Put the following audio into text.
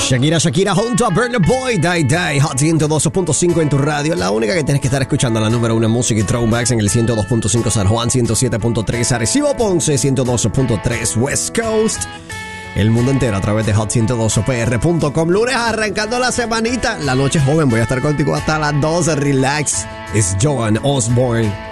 Shakira junto a Burna Boy, Die, Hot 102.5 en tu radio. La única que tienes que estar escuchando, la número 1 en música y throwbacks en el 102.5 San Juan, 107.3 Arecibo, Ponce, 102.3 West Coast. El mundo entero a través de hot102pr.com. Lunes arrancando la semanita. La noche joven, voy a estar contigo hasta las 12. Relax. Es Joan Osborne.